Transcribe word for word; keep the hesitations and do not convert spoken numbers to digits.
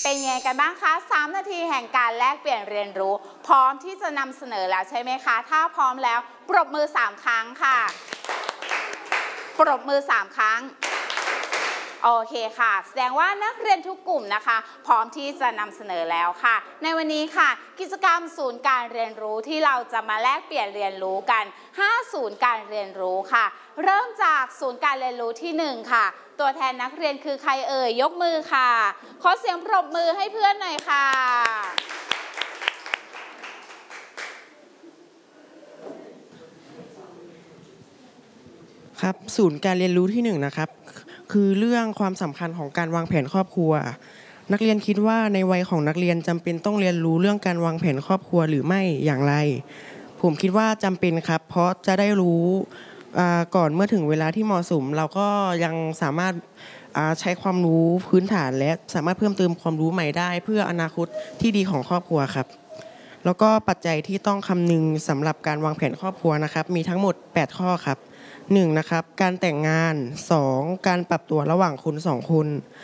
เป็นไงกันบ้างคะสามนาทีแห่งการแลกเปลี่ยนเรียนรู้พร้อมที่จะนำเสนอแล้วใช่ไหมคะถ้าพร้อมแล้วปรบมือสามครั้งค่ะปรบมือสามครั้งโอเคค่ะแสดงว่านักเรียนทุกกลุ่มนะคะพร้อมที่จะนำเสนอแล้วค่ะในวันนี้ค่ะกิจกรรมศูนย์การเรียนรู้ที่เราจะมาแลกเปลี่ยนเรียนรู้กันห้าศูนย์การเรียนรู้ค่ะเริ่มจากศูนย์การเรียนรู้ที่หนึ่งค่ะตัวแทนนักเรียนคือใครเอ่ยยกมือค่ะขอเสียงปรบมือให้เพื่อนหน่อยค่ะครับศูนย์การเรียนรู้ที่หนึ่งนะครับคือเรื่องความสำคัญของการวางแผนครอบครัวนักเรียนคิดว่าในวัยของนักเรียนจำเป็นต้องเรียนรู้เรื่องการวางแผนครอบครัวหรือไม่อย่างไรผมคิดว่าจำเป็นครับเพราะจะได้รู้ก่อนเมื่อถึงเวลาที่เหมาะสมเราก็ยังสามารถใช้ความรู้พื้นฐานและสามารถเพิ่มเติมความรู้ใหม่ได้เพื่ออนาคตที่ดีของครอบครัวครับแล้วก็ปัจจัยที่ต้องคำนึงสำหรับการวางแผนครอบครัวนะครับมีทั้งหมดแปดข้อครับหนึ่งนะครับการแต่งงานสองการปรับตัวระหว่างคนสองคน